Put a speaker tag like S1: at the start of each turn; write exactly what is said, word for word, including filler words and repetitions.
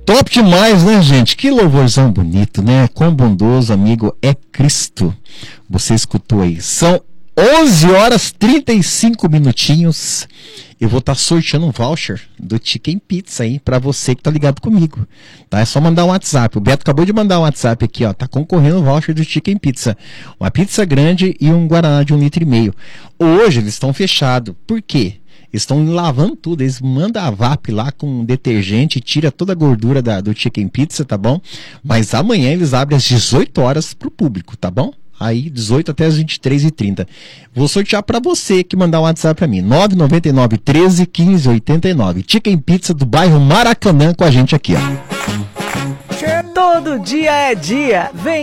S1: Top demais, né, gente? Que louvorzão bonito, né? Quão bondoso, amigo, é Cristo. Você escutou aí. São onze horas e trinta e cinco minutinhos. Eu vou estar tá sorteando um voucher do Chicken Pizza aí pra você que tá ligado comigo. Tá? É só mandar um WhatsApp. O Beto acabou de mandar um WhatsApp aqui, ó. Tá concorrendo o voucher do Chicken Pizza. Uma pizza grande e um guaraná de um litro e meio. Hoje eles estão fechados. Por quê? Eles estão lavando tudo, eles mandam a V A P lá com detergente, tira toda a gordura da, do Chicken Pizza, tá bom? Mas amanhã eles abrem às dezoito horas pro público, tá bom? Aí, dezoito até as vinte e três e trinta. Vou sortear para você que mandar um WhatsApp para mim. nove nove nove, treze, quinze, oitenta e nove. Chicken Pizza do bairro Maracanã com a gente aqui, ó.
S2: Todo dia é dia. Vem